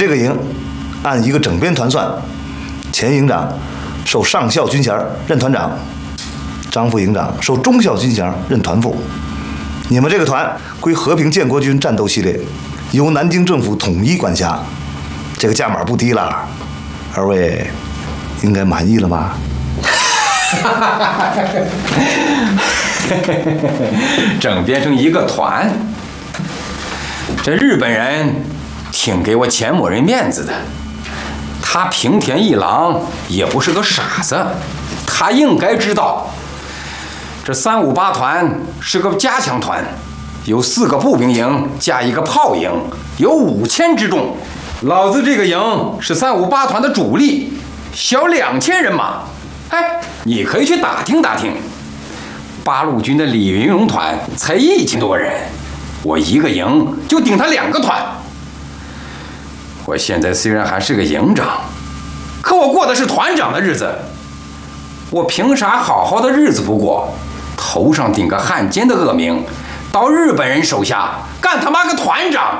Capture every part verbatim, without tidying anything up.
这个营按一个整编团算，钱营长受上校军衔任团长，张副营长受中校军衔任团副。你们这个团归和平建国军战斗系列，由南京政府统一管辖。这个价码不低了，二位应该满意了吧？ 整编成一个团，这日本人挺给我钱某人面子的。他平田一郎也不是个傻子，他应该知道，这三五八团是个加强团，有四个步兵营加一个炮营，有五千之众。老子这个营是三五八团的主力，小两千人马。哎，你可以去打听打听。八路军的李云龙团才一千多人，我一个营就顶他两个团。我现在虽然还是个营长，可我过的是团长的日子。我凭啥好好的日子不过，头上顶个汉奸的恶名，到日本人手下干他妈个团长？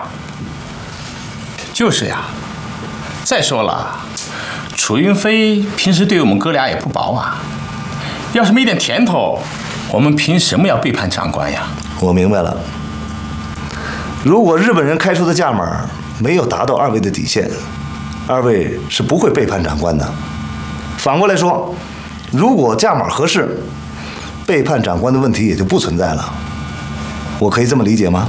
就是呀。再说了，楚云飞平时对我们哥俩也不薄啊，要是没点甜头，我们凭什么要背叛长官呀？ 我明白了。如果日本人开出的价码没有达到二位的底线，二位是不会背叛长官的。反过来说，如果价码合适，背叛长官的问题也就不存在了。我可以这么理解吗？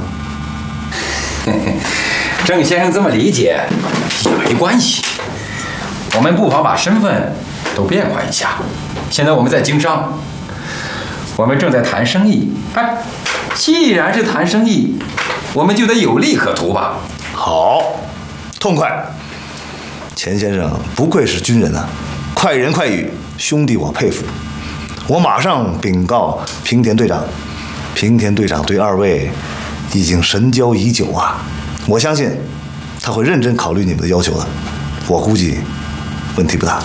郑先生这么理解也没关系，我们不妨把身份都变换一下。现在我们在经商，我们正在谈生意。哎，既然是谈生意，我们就得有利可图吧？ 好，痛快！钱先生不愧是军人啊，快人快语，兄弟我佩服。我马上禀告平田队长，平田队长对二位已经神交已久啊，我相信他会认真考虑你们的要求的，我估计问题不大。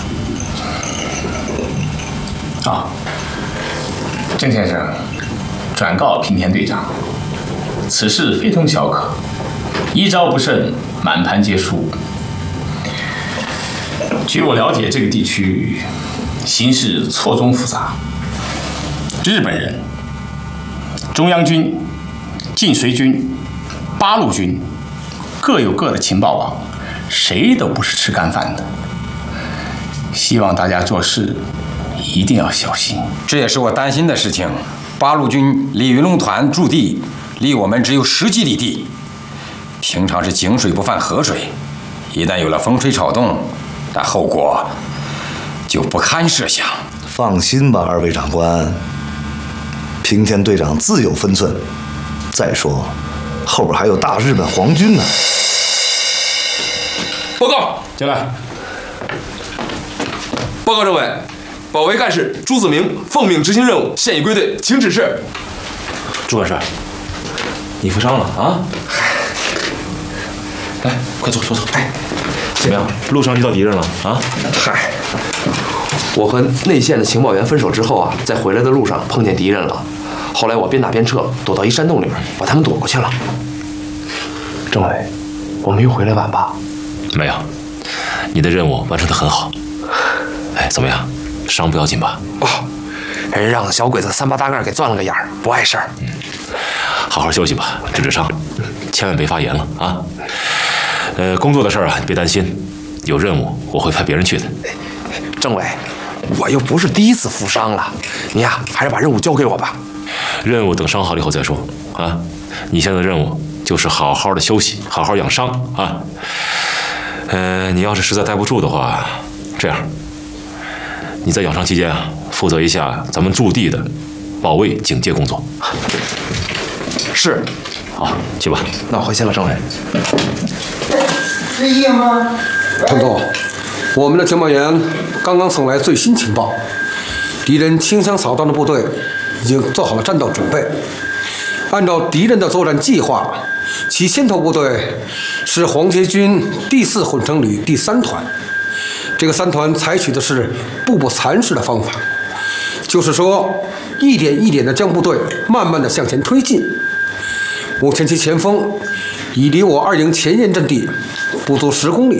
啊，郑先生，转告平田队长，此事非同小可，一招不慎，满盘皆输。据我了解，这个地区形势错综复杂，日本人、中央军、晋绥军、八路军各有各的情报网，谁都不是吃干饭的。希望大家做事一定要小心。 这也是我担心的事情。八路军李云龙团驻地离我们只有十几里地，平常是井水不犯河水，一旦有了风吹草动，那后果就不堪设想。 放心吧，二位长官，平田队长自有分寸。再说，后边还有大日本皇军呢。 报告， 进来。 报告政委，保卫干事朱子明奉命执行任务，现已归队，请指示。 朱干事，你负伤了啊？来，快坐坐坐。哎，怎么样？路上遇到敌人了啊？ 嗨，我和内线的情报员分手之后啊，在回来的路上碰见敌人了。后来我边打边撤，躲到一山洞里边，把他们躲过去了。政委，我没有回来晚吧？ 没有，你的任务完成得很好。哎，怎么样？伤不要紧吧？ 哦，让小鬼子三八大盖给钻了个眼儿，不碍事儿。 嗯，好好休息吧，治治伤，千万别发炎了啊。呃，工作的事儿啊，你别担心，有任务我会派别人去的。 政委，我又不是第一次负伤了，你呀，还是把任务交给我吧。 任务等伤好了以后再说啊。你现在的任务就是好好的休息，好好养伤啊。呃，你要是实在待不住的话，这样，你在养伤期间啊，负责一下咱们驻地的保卫警戒工作。 是。 好，去吧。 那我回去了，政委。 是叶吗？ 陈总，我们的情报员刚刚送来最新情报，敌人清乡扫荡的部队已经做好了战斗准备。按照敌人的作战计划，其先头部队是皇协军第四混成旅第三团。这个三团采取的是步步蚕食的方法，就是说，一点一点地将部队慢慢地向前推进。目前其前锋已离我二营前沿阵地不足十公里。